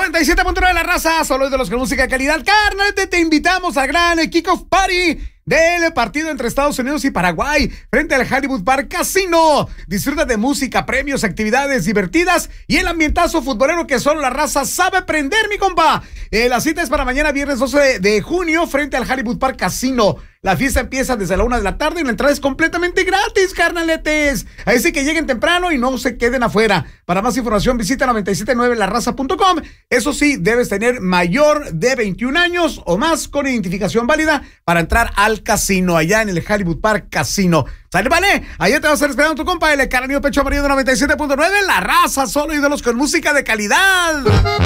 97.9 de la raza, solo de los con música de calidad. Carnal, te invitamos al gran Kickoff Party del partido entre Estados Unidos y Paraguay frente al Hollywood Park Casino. Disfruta de música, premios, actividades divertidas y el ambientazo futbolero que solo la raza sabe prender, mi compa. La cita es para mañana viernes 12 de junio frente al Hollywood Park Casino. La fiesta empieza desde la 1 de la tarde y la entrada es completamente gratis, carnaletes. Así que lleguen temprano y no se queden afuera. Para más información visita 979laraza.com. Eso sí, debes tener mayor de 21 años o más con identificación válida para entrar al casino allá en el Hollywood Park Casino. ¿Sale, vale? Allá te vas a estar esperando tu compa, el Caranillo Pecho Amarillo de 97.9. La raza, solo ídolos con música de calidad.